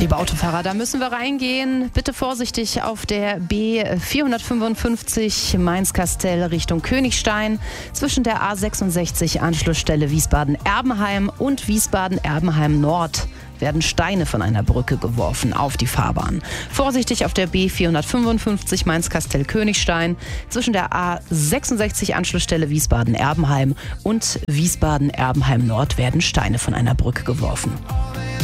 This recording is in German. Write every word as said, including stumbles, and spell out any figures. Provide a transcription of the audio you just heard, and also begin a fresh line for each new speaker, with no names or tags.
Liebe Autofahrer, da müssen wir reingehen. Bitte vorsichtig auf der B vierhundertfünfundfünfzig Mainz-Kastel Richtung Königstein zwischen der A sechsundsechzig Anschlussstelle Wiesbaden-Erbenheim und Wiesbaden-Erbenheim-Nord werden Steine von einer Brücke geworfen auf die Fahrbahn. Vorsichtig auf der B vierhundertfünfundfünfzig Mainz-Kastel Königstein zwischen der A sechsundsechzig Anschlussstelle Wiesbaden-Erbenheim und Wiesbaden-Erbenheim-Nord werden Steine von einer Brücke geworfen.